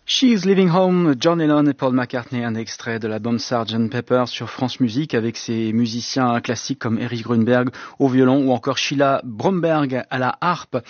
She's Living Home, John Lennon et Paul McCartney, un extrait de l'album Sgt. Pepper sur France Musique avec ses musiciens classiques comme Erich Grünberg au violon ou encore Sheila Bromberg à la harpe.